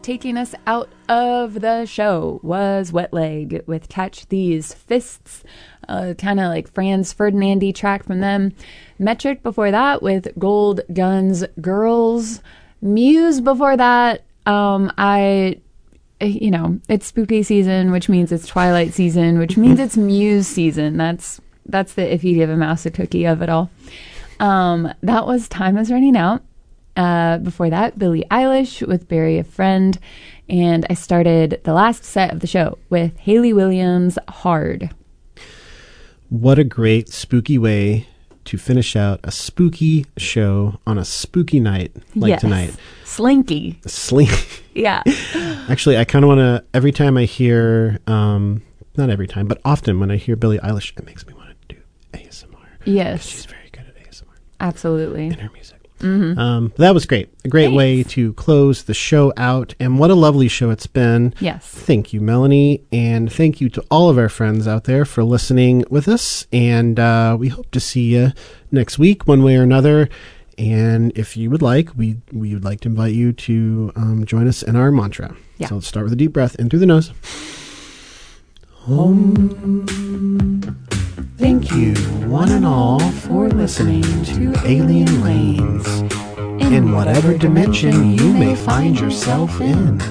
taking us out of the show was Wet Leg with Catch These Fists, kind of like Franz Ferdinand track from them. Metric before that with Gold Guns Girls. Muse before that. It's spooky season, which means it's Twilight season, which means it's Muse season. That's the if you give a mouse a cookie of it all. That was Time Is Running Out. Before that, Billie Eilish with Bury a Friend. And I started the last set of the show with Hayley Williams' Hard. What a great spooky way to finish out a spooky show on a spooky night like tonight. Slinky. Yeah. Actually, I kind of want to, every time I hear, not every time, but often when I hear Billie Eilish, it makes me want to do ASMR. Yes. She's very good at ASMR. Absolutely. In her music. Mm-hmm. That was great. A great way to close the show out. And what a lovely show it's been. Yes. Thank you, Melanie. And thank you to all of our friends out there for listening with us. And we hope to see you next week one way or another. And if you would like, we would like to invite you to join us in our mantra. Yeah. So let's start with a deep breath in through the nose. Thank you, one and all, for listening to Alien Lanes in whatever dimension you may find yourself in.